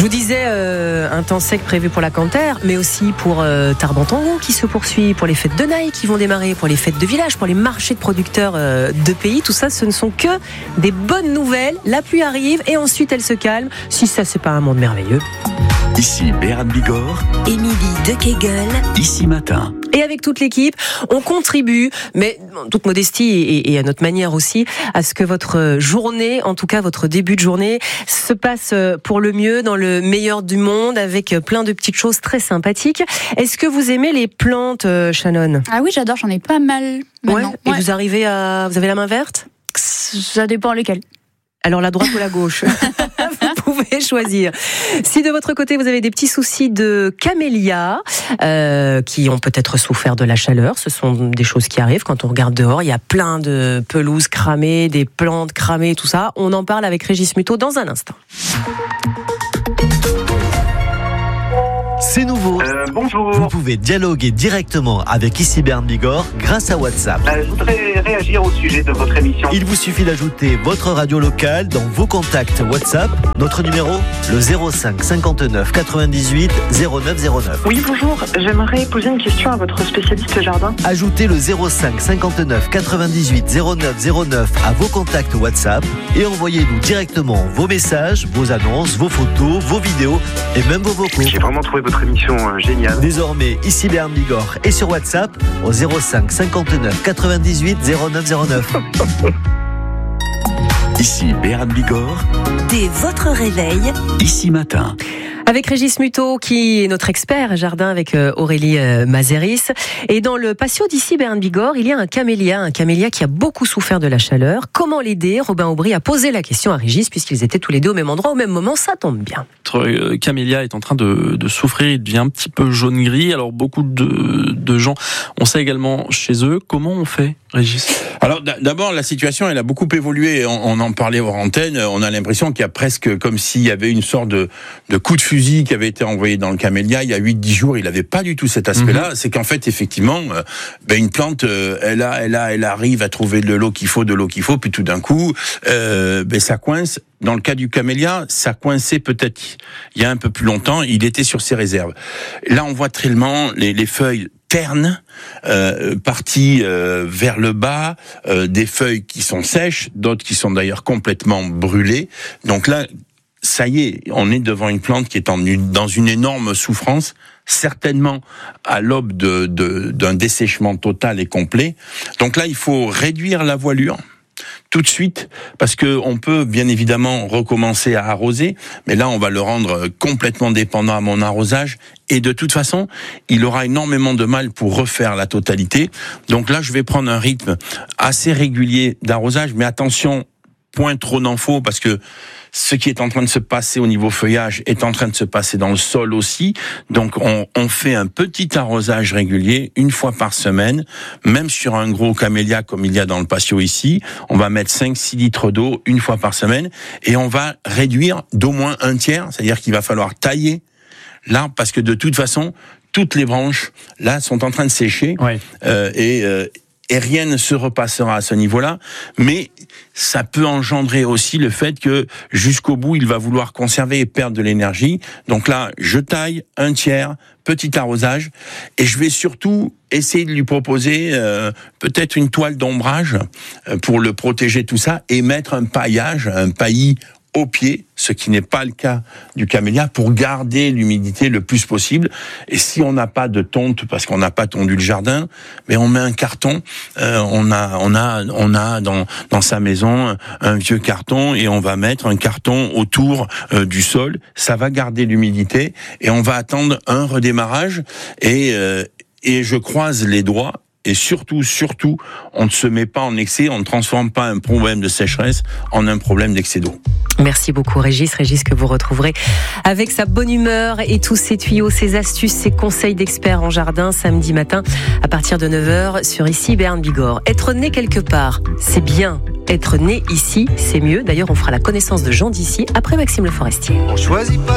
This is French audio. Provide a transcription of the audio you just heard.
vous disais un temps sec prévu pour la Cantaire, mais aussi pour Tarbes-en-Tangon qui se poursuit, pour les fêtes de Naï qui vont démarrer, pour les fêtes de village, pour les marchés de producteurs de pays. Tout ça, ce ne sont que des bonnes nouvelles. La pluie arrive et ensuite elle se calme. Si ça, c'est pas un monde merveilleux. Ici Béran Bigorre, Émilie de Kegel, Ici Matin. Et avec toute l'équipe, on contribue, mais en toute modestie et à notre manière aussi, à ce que votre journée, en tout cas votre début de journée, se passe pour le mieux, dans le meilleur du monde, avec plein de petites choses très sympathiques. Est-ce que vous aimez les plantes, Shannon ? Ah oui, j'adore, j'en ai pas mal maintenant. Et vous avez la main verte ? Ça dépend lesquels. Alors la droite ou la gauche ? Vous pouvez choisir. Si de votre côté vous avez des petits soucis de camélias qui ont peut-être souffert de la chaleur, ce sont des choses qui arrivent quand on regarde dehors. Il y a plein de pelouses cramées, des plantes cramées, tout ça. On en parle avec Régis Muto dans un instant. C'est nouveau. Bonjour. Vous pouvez dialoguer directement avec Ici Béran Bigorre grâce à WhatsApp. Je voudrais réagir au sujet de votre émission. Il vous suffit d'ajouter votre radio locale dans vos contacts WhatsApp. Notre numéro, le 05 59 98 09 09. Oui, bonjour. J'aimerais poser une question à votre spécialiste jardin. Ajoutez le 05 59 98 09 09 à vos contacts WhatsApp et envoyez-nous directement vos messages, vos annonces, vos photos, vos vidéos et même vos vocaux. J'ai vraiment trouvé votre émission géniale. Désormais, Ici Béran Bigorre et sur WhatsApp au 05 59 98 09 09. Ici Béran Bigorre, dès votre réveil, Ici Matin. Avec Régis Muto, qui est notre expert jardin avec Aurélie Mazéris. Et dans le patio d'Ici Béran Bigorre, il y a un camélia qui a beaucoup souffert de la chaleur. Comment l'aider ? Robin Aubry a posé la question à Régis, puisqu'ils étaient tous les deux au même endroit, au même moment, ça tombe bien. Notre camélia est en train de souffrir, il devient un petit peu jaune-gris. Alors beaucoup de gens ont ça également chez eux. Comment on fait, Régis ? Alors d'abord, la situation, elle a beaucoup évolué. On en parlait hors antenne. On a l'impression qu'il y a presque comme s'il y avait une sorte de coup de fusil qui avait été envoyé dans le camélia il y a 8-10 jours. Il n'avait pas du tout cet aspect-là. C'est qu'en fait, effectivement, une plante, elle arrive à trouver de l'eau qu'il faut, puis tout d'un coup, ça coince. Dans le cas du camélia, ça coinçait peut-être il y a un peu plus longtemps. Il était sur ses réserves. Là, on voit tellement les feuilles ternes, parties vers le bas, des feuilles qui sont sèches, d'autres qui sont d'ailleurs complètement brûlées. Donc là, ça y est, on est devant une plante qui est dans une énorme souffrance, certainement à l'aube d'un dessèchement total et complet. Donc là, il faut réduire la voilure tout de suite, parce que on peut bien évidemment recommencer à arroser, mais là on va le rendre complètement dépendant à mon arrosage, et de toute façon il aura énormément de mal pour refaire la totalité. Donc là je vais prendre un rythme assez régulier d'arrosage, mais attention, point trop n'en faut, parce que ce qui est en train de se passer au niveau feuillage est en train de se passer dans le sol aussi. Donc on fait un petit arrosage régulier, une fois par semaine, même sur un gros camélia comme il y a dans le patio ici. On va mettre 5-6 litres d'eau une fois par semaine, et on va réduire d'au moins un tiers, c'est-à-dire qu'il va falloir tailler là, parce que de toute façon, toutes les branches là sont en train de sécher. Ouais. Et rien ne se repassera à ce niveau-là, mais ça peut engendrer aussi le fait que jusqu'au bout, il va vouloir conserver et perdre de l'énergie. Donc là, je taille un tiers, petit arrosage, et je vais surtout essayer de lui proposer peut-être une toile d'ombrage pour le protéger tout ça, et mettre un paillage, un paillis au pied, ce qui n'est pas le cas du camélia, pour garder l'humidité le plus possible. Et si on n'a pas de tonte, parce qu'on n'a pas tondu le jardin, mais on met un carton. On a dans sa maison un vieux carton, et on va mettre un carton autour du sol. Ça va garder l'humidité, et on va attendre un redémarrage. Et je croise les doigts. Et surtout, on ne se met pas en excès, on ne transforme pas un problème de sécheresse en un problème d'excès d'eau. Merci beaucoup Régis que vous retrouverez avec sa bonne humeur et tous ses tuyaux, ses astuces, ses conseils d'experts en jardin samedi matin à partir de 9h sur Ici Béran Bigorre. Être né quelque part, c'est bien. Être né ici, c'est mieux. D'ailleurs, on fera la connaissance de gens d'ici après Maxime Le Forestier. On choisit pas